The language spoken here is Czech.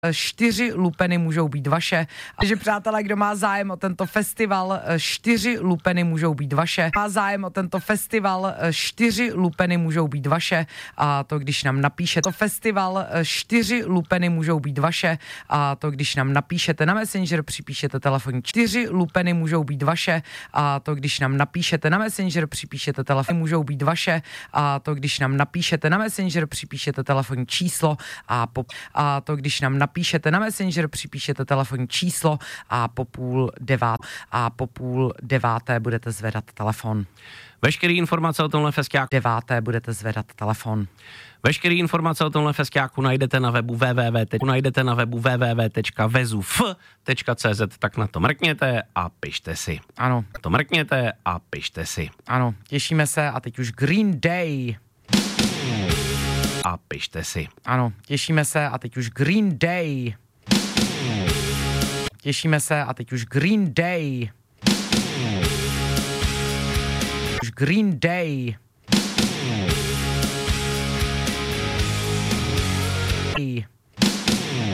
4 lupeny můžou být vaše. Takže přátelé, kdo má zájem o tento festival, 4 lupeny můžou být vaše. Má zájem o tento festival, 4 lupeny můžou být vaše. A to když nám napíšete festival, 4 lupeny můžou být vaše. A to když nám napíšete na Messenger, připíšete telefonní 4 lupeny můžou být vaše. A to když nám napíšete na Messenger, připíšete telefon můžou být vaše. A to když nám napíšete na Messenger, připíšete telefonní číslo a to když nám napíšete na Messenger, připíšete telefonní číslo a po 8:30 budete zvedat telefon. Veškeré informace o tomhle festiáku 9. budete zvedat telefon. Veškeré informace o tomhle festiáku najdete na webu www.vezuf.cz, tak na to mrkněte a pište si. Ano. To mrkněte a pište si. Ano, těšíme se a teď už Green Day. A pište si. Ano, těšíme se a teď už Green Day. Těšíme se a teď už Green Day. Green Day.